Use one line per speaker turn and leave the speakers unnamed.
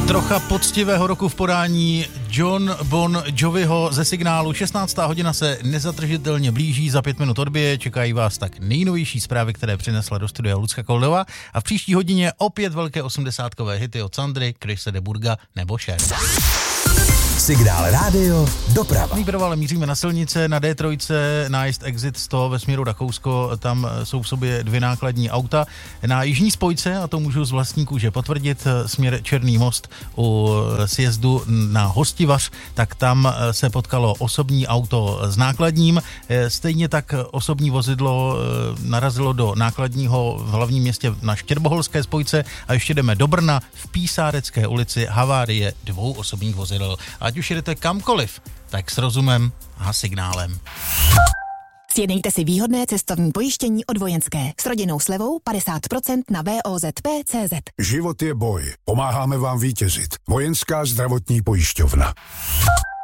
Trocha poctivého roku v podání Jon Bon Joviho ze Signálu. 16. hodina se nezadržitelně blíží, za 5 minut odbije, čekají vás tak nejnovější zprávy, které přinesla do studia Lucka Koldová a v příští hodině opět velké 80kové hity od Sandry, Chrise de Burgha nebo Cher.
Signál rádio, doprava.
Nejprve ale míříme na silnice, na D3, nájezd Exit 100 ve směru Rakousko, tam jsou v sobě 2 nákladní auta. Na jižní spojce, a to můžu z vlastní kůže potvrdit, směr Černý most u sjezdu na Hostivař, tak tam se potkalo osobní auto s nákladním. Stejně tak osobní vozidlo narazilo do nákladního v hlavním městě na Štěrboholské spojce a ještě jdeme do Brna v Písárecké ulici, havárie 2 osobních vozidel. Ať už jedete kamkoliv, tak s rozumem a signálem.
Sjednejte si výhodné cestovní pojištění od Vojenské s rodinnou slevou 50% na VOZP.cz.
Život je boj. Pomáháme vám vítězit. Vojenská zdravotní pojišťovna.